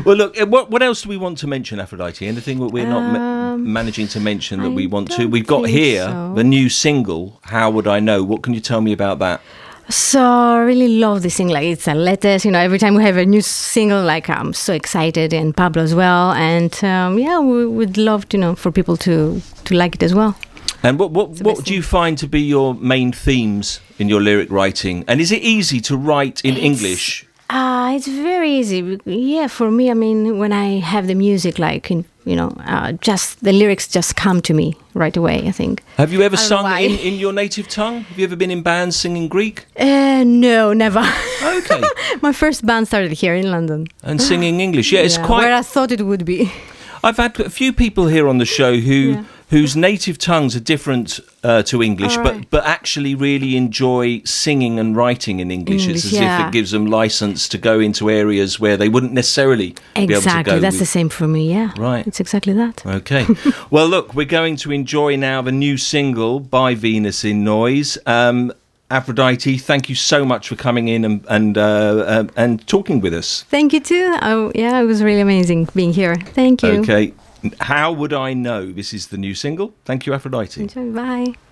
Well, look, what else do we want to mention, Aphrodite? Anything that we're not managing to mention that we want to? We've got here the new single, How Would I Know? What can you tell me about that? So I really love this thing. Like, it's a latest, every time we have a new single, like, I'm so excited, and Pablo as well. And we would love to, for people to like it as well. And what do you find to be your main themes in your lyric writing? And is it easy to write in English? It's very easy. Yeah, for me, I mean, when I have the music, like, just the lyrics just come to me right away, I think. Have you ever sung in your native tongue? Have you ever been in bands singing Greek? No, never. Okay. My first band started here in London. And singing English. Yeah, it's quite... where I thought it would be. I've had a few people here on the show whose native tongues are different to English, but actually really enjoy singing and writing in English. It's as if it gives them license to go into areas where they wouldn't necessarily be able to go. Exactly, that's the same for me, yeah. Right. It's exactly that. Okay. Well, look, we're going to enjoy now the new single by Venus in Noise. Aphrodite, thank you so much for coming in and talking with us. Thank you too. It was really amazing being here. Thank you. Okay. How Would I Know? This is the new single. Thank you, Aphrodite. Enjoy. Bye.